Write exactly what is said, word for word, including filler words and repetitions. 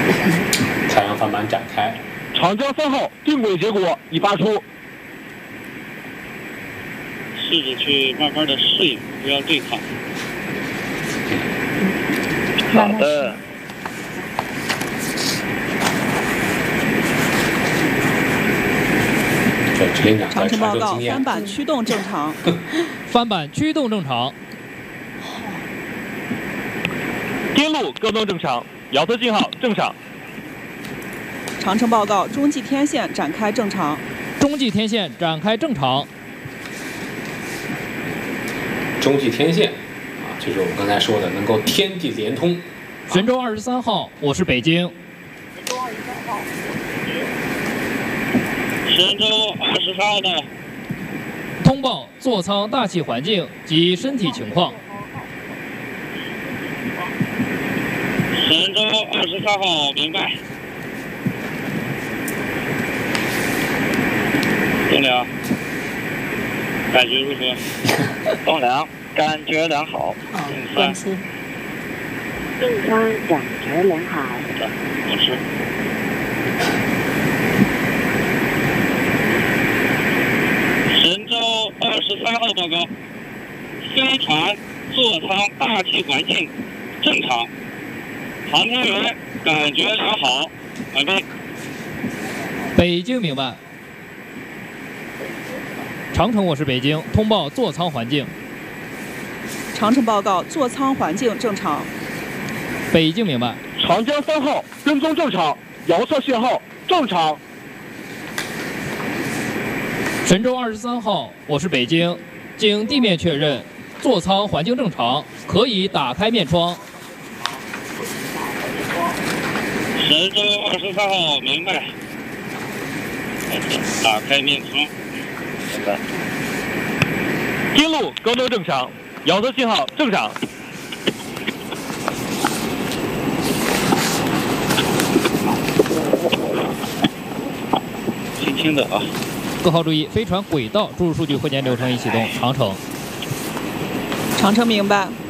太阳帆板展开。 长江三号定轨结果已发出。 试着去慢慢的适应，不要对抗。 好的。 长程报告，翻板驱动正常。 翻板驱动正常。 天路高灯正常，遥测信号正常。 长程报告，中继天线展开正常。 中继天线展开正常。 中继天线啊，就是我们刚才说的能够天地连通。 神舟二十三号，我是北京。 神舟二十三号的通报座舱大气环境及身体情况。 神舟二十三号明白。栋梁，感觉如何？ 栋梁，感觉良好。 哦，关车。 正舱感觉良好。 好的，我是。神舟二十三号报告，飞船座舱大气环境正常，航天员感觉良好，完毕。 北京明白。长程，我是北京，通报座舱环境。 长程报告，座舱环境正常。 北京明白。 长江三号跟踪正常，遥测信号正常。 神舟二十三号，我是北京，经地面确认，座舱环境正常，可以打开面窗。 神舟二十三号明白。打开面窗。明白。 天路高灯正常，遥测信号正常。 轻轻的啊。 各号注意，飞船轨道注入数据会检流程已启动。长程。 长程明白。